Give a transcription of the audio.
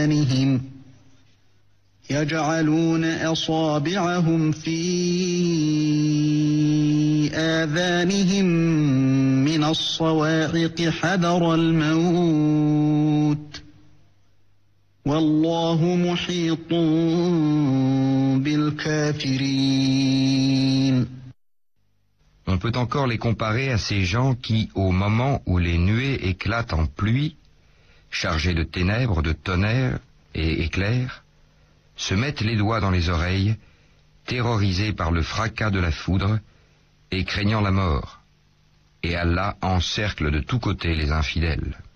آذانهم يجعلون أصابعهم في آذانهم من الصواعق حذر الموت والله محيط بالكافرين. On peut encore les comparer à ces gens qui, au moment où les nuées éclatent en pluie, chargées de ténèbres, de tonnerre et éclairs, se mettent les doigts dans les oreilles, terrorisés par le fracas de la foudre et craignant la mort. Et Allah encercle de tous côtés les infidèles.